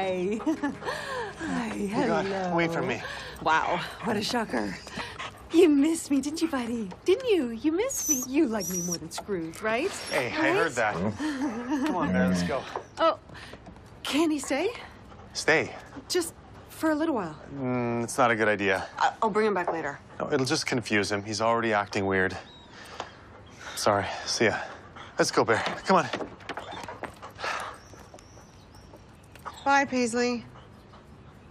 Hi. Hi, hello. Wait for me. Wow, what a shocker. You missed me, didn't you, buddy? Didn't you? You missed me. You like me more than Scrooge, right? Hey, right? I heard that. Come on, Bear, let's go. Oh, can he stay? Stay. Just for a little while. It's not a good idea. I'll bring him back later. No, it'll just confuse him. He's already acting weird. Sorry. See ya. Let's go, Bear. Come on. Bye, Paisley.